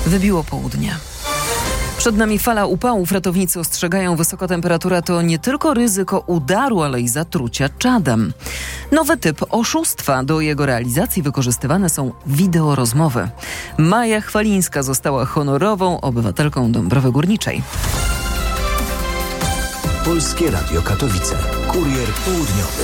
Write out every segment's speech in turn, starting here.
Wybiło południe. Przed nami fala upałów. Ratownicy ostrzegają, wysoka temperatura to nie tylko ryzyko udaru, ale i zatrucia czadem. Nowy typ oszustwa. Do jego realizacji wykorzystywane są wideorozmowy. Maja Chwalińska została honorową obywatelką Dąbrowy Górniczej. Polskie Radio Katowice. Kurier południowy.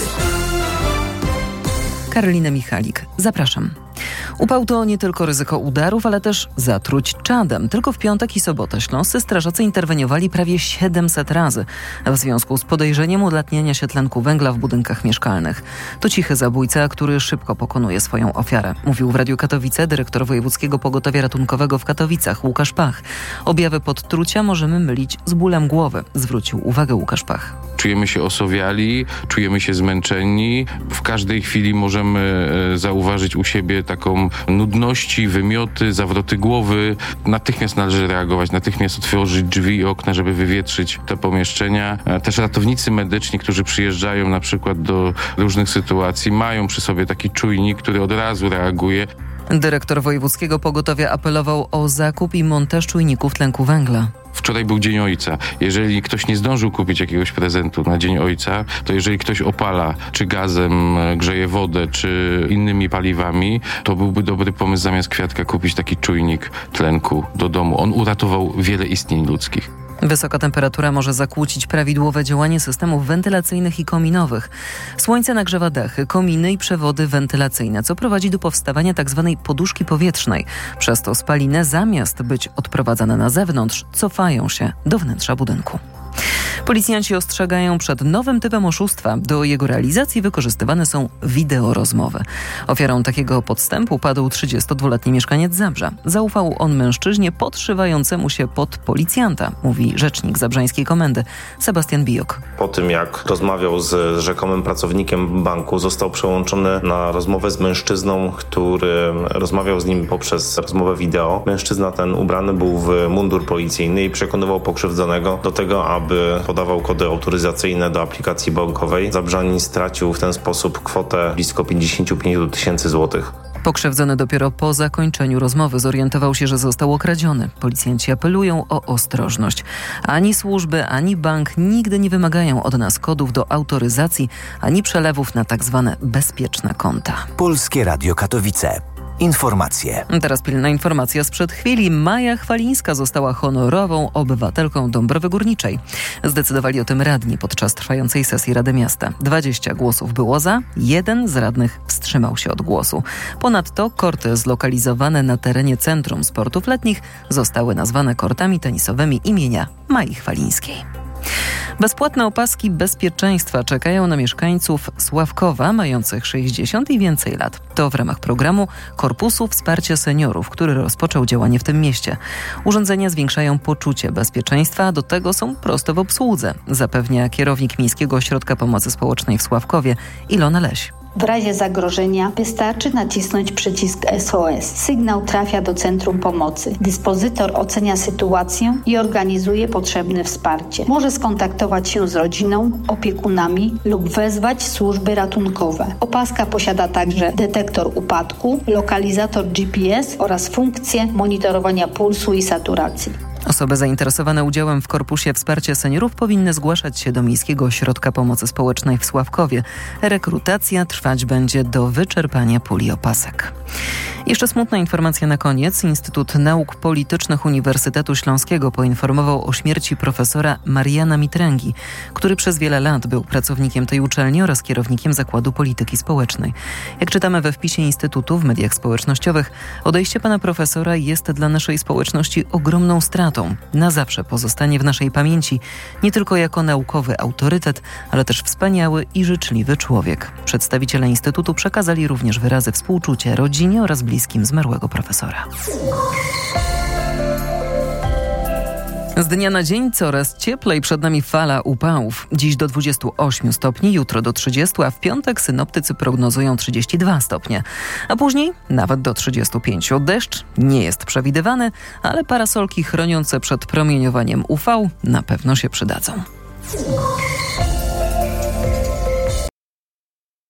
Karolina Michalik. Zapraszam. Upał to nie tylko ryzyko udarów, ale też zatruć czadem. Tylko w piątek i sobotę śląscy strażacy interweniowali prawie 700 razy w związku z podejrzeniem ulatniania się tlenku węgla w budynkach mieszkalnych. To cichy zabójca, który szybko pokonuje swoją ofiarę. Mówił w Radiu Katowice dyrektor Wojewódzkiego Pogotowia Ratunkowego w Katowicach Łukasz Pach. Objawy podtrucia możemy mylić z bólem głowy, zwrócił uwagę Łukasz Pach. Czujemy się osowiali, czujemy się zmęczeni. W każdej chwili możemy zauważyć u siebie taką nudności, wymioty, zawroty głowy. Natychmiast należy reagować, natychmiast otworzyć drzwi i okna, żeby wywietrzyć te pomieszczenia. Też ratownicy medyczni, którzy przyjeżdżają na przykład do różnych sytuacji, mają przy sobie taki czujnik, który od razu reaguje. Dyrektor Wojewódzkiego Pogotowia apelował o zakup i montaż czujników tlenku węgla. Wczoraj był Dzień Ojca. Jeżeli ktoś nie zdążył kupić jakiegoś prezentu na Dzień Ojca, to jeżeli ktoś opala, czy gazem, grzeje wodę, czy innymi paliwami, to byłby dobry pomysł zamiast kwiatka kupić taki czujnik tlenku do domu. On uratował wiele istnień ludzkich. Wysoka temperatura może zakłócić prawidłowe działanie systemów wentylacyjnych i kominowych. Słońce nagrzewa dachy, kominy i przewody wentylacyjne, co prowadzi do powstawania tzw. poduszki powietrznej. Przez to spaliny, zamiast być odprowadzane na zewnątrz, cofają się do wnętrza budynku. Policjanci ostrzegają przed nowym typem oszustwa. Do jego realizacji wykorzystywane są wideorozmowy. Ofiarą takiego podstępu padł 32-letni mieszkaniec Zabrza. Zaufał on mężczyźnie podszywającemu się pod policjanta, mówi rzecznik zabrzańskiej komendy Sebastian Bijok. Po tym, jak rozmawiał z rzekomym pracownikiem banku, został przełączony na rozmowę z mężczyzną, który rozmawiał z nim poprzez rozmowę wideo. Mężczyzna ten ubrany był w mundur policyjny i przekonywał pokrzywdzonego do tego, aby podawał kody autoryzacyjne do aplikacji bankowej. Zabrzanin stracił w ten sposób kwotę blisko 55 tysięcy złotych. Pokrzywdzony dopiero po zakończeniu rozmowy zorientował się, że został okradziony. Policjanci apelują o ostrożność. Ani służby, ani bank nigdy nie wymagają od nas kodów do autoryzacji, ani przelewów na tak zwane bezpieczne konta. Polskie Radio Katowice. Informacje. Teraz pilna informacja sprzed chwili. Maja Chwalińska została honorową obywatelką Dąbrowy Górniczej. Zdecydowali o tym radni podczas trwającej sesji Rady Miasta. 20 głosów było za, 1 z radnych wstrzymał się od głosu. Ponadto korty zlokalizowane na terenie Centrum Sportów Letnich zostały nazwane kortami tenisowymi imienia Mai Chwalińskiej. Bezpłatne opaski bezpieczeństwa czekają na mieszkańców Sławkowa mających 60 i więcej lat. To w ramach programu Korpusu Wsparcia Seniorów, który rozpoczął działanie w tym mieście. Urządzenia zwiększają poczucie bezpieczeństwa, a do tego są proste w obsłudze, zapewnia kierownik Miejskiego Ośrodka Pomocy Społecznej w Sławkowie Ilona Leś. W razie zagrożenia wystarczy nacisnąć przycisk SOS. Sygnał trafia do centrum pomocy. Dyspozytor ocenia sytuację i organizuje potrzebne wsparcie. Może skontaktować się z rodziną, opiekunami lub wezwać służby ratunkowe. Opaska posiada także detektor upadku, lokalizator GPS oraz funkcję monitorowania pulsu i saturacji. Osoby zainteresowane udziałem w Korpusie Wsparcia Seniorów powinny zgłaszać się do Miejskiego Ośrodka Pomocy Społecznej w Sławkowie. Rekrutacja trwać będzie do wyczerpania puli opasek. Jeszcze smutna informacja na koniec. Instytut Nauk Politycznych Uniwersytetu Śląskiego poinformował o śmierci profesora Mariana Mitręgi, który przez wiele lat był pracownikiem tej uczelni oraz kierownikiem Zakładu Polityki Społecznej. Jak czytamy we wpisie Instytutu w mediach społecznościowych, odejście pana profesora jest dla naszej społeczności ogromną stratą. Na zawsze pozostanie w naszej pamięci nie tylko jako naukowy autorytet, ale też wspaniały i życzliwy człowiek. Przedstawiciele Instytutu przekazali również wyrazy współczucia rodzinie oraz bliskim zmarłego profesora. Z dnia na dzień coraz cieplej, przed nami fala upałów. Dziś do 28 stopni, jutro do 30, a w piątek synoptycy prognozują 32 stopnie. A później nawet do 35. Deszcz nie jest przewidywany, ale parasolki chroniące przed promieniowaniem UV na pewno się przydadzą.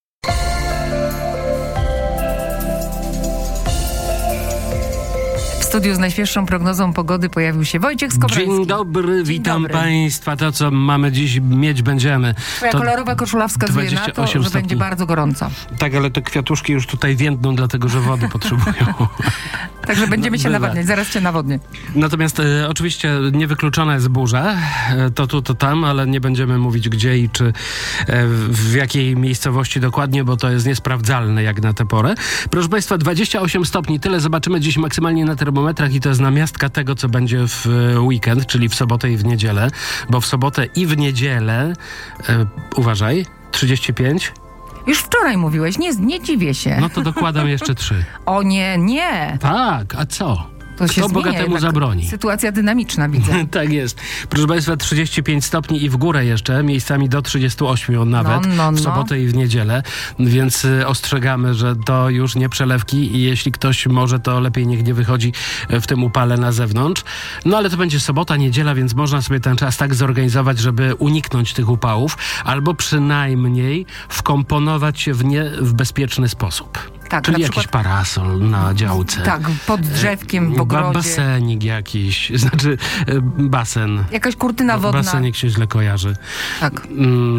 W studiu z najświeższą prognozą pogody pojawił się Wojciech Skowroński. Dzień dobry, witam dobry. Państwa. To, co mamy dziś, mieć będziemy. Twoja To kolorowa koszula wskazuje na to, że 28 stopni. będzie bardzo gorąco. Tak, ale te kwiatuszki już tutaj więdną, dlatego że wody potrzebują. Także będziemy cię bywa. nawadniać, zaraz cię nawodnię. Natomiast oczywiście niewykluczona jest burza. To tu, to tam, ale nie będziemy mówić gdzie i czy w jakiej miejscowości dokładnie, bo to jest niesprawdzalne jak na tę porę. Proszę Państwa, 28 stopni. Tyle zobaczymy dziś maksymalnie na termometrach i to jest namiastka tego, co będzie w weekend, czyli w sobotę i w niedzielę. Bo w sobotę i w niedzielę, uważaj, 35. Już wczoraj mówiłeś, nie dziwię się. No to dokładam jeszcze 3. O nie. Tak, a co? To się Kto zmienia bogatemu jednak. zabroni? Sytuacja dynamiczna, widzę. Tak jest. Proszę Państwa, 35 stopni i w górę jeszcze, miejscami do 38 nawet, w sobotę i w niedzielę, więc ostrzegamy, że to już nie przelewki i jeśli ktoś może, to lepiej niech nie wychodzi w tym upale na zewnątrz. No ale to będzie sobota, niedziela, więc można sobie ten czas tak zorganizować, żeby uniknąć tych upałów, albo przynajmniej wkomponować się w bezpieczny sposób. Tak, czyli na jakiś przykład parasol na działce. Tak, pod drzewkiem, w ogrodzie. Basenik jakiś, znaczy basen. Jakaś kurtyna wodna. Basenik się źle kojarzy. Tak.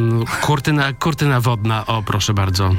Kurtyna wodna, o proszę bardzo.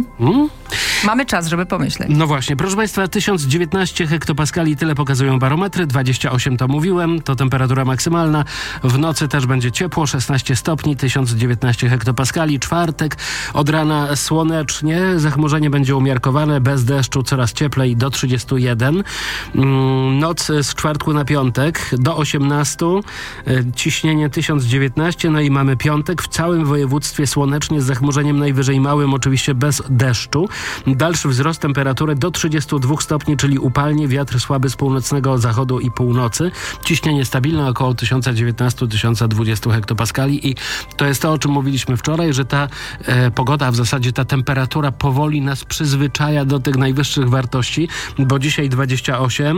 Mamy czas, żeby pomyśleć. No właśnie, proszę Państwa, 1019 hektopaskali, tyle pokazują barometry, 28 to mówiłem, to temperatura maksymalna. W nocy też będzie ciepło, 16 stopni, 1019 hektopaskali. Czwartek od rana słonecznie, zachmurzenie będzie umiarkowane, bez deszczu, coraz cieplej, do 31. Noc z czwartku na piątek do 18, ciśnienie 1019, no i mamy piątek, w całym województwie słonecznie, z zachmurzeniem najwyżej małym, oczywiście bez deszczu. Dalszy wzrost temperatury do 32 stopni, czyli upalnie, wiatr słaby z północnego zachodu i północy. Ciśnienie stabilne, około 1019-1020 hektopaskali i to jest to, o czym mówiliśmy wczoraj, że ta pogoda, w zasadzie ta temperatura powoli nas przyzwyczaja do tych najwyższych wartości, bo dzisiaj 28,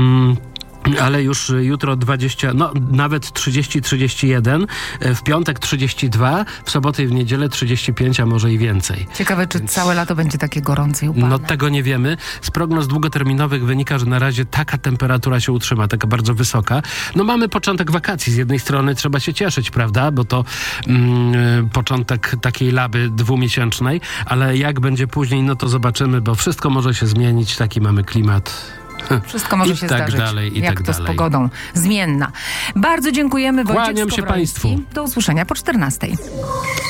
ale już jutro 20, no nawet 30-31, w piątek 32, w sobotę i w niedzielę 35, a może i więcej. Ciekawe, czy całe lato będzie takie gorące i upalne. No tego nie wiemy. Z prognoz długoterminowych wynika, że na razie taka temperatura się utrzyma, taka bardzo wysoka. No mamy początek wakacji. Z jednej strony trzeba się cieszyć, prawda? Bo to początek takiej laby dwumiesięcznej, ale jak będzie później, no to zobaczymy, bo wszystko może się zmienić. Taki mamy klimat. Wszystko może I się tak zdarzyć. dalej, i jak tak to dalej. z pogodą. Zmienna. Bardzo dziękujemy, Wojciech Kłaniam się Skowroński. Państwu. Do usłyszenia po 14:00.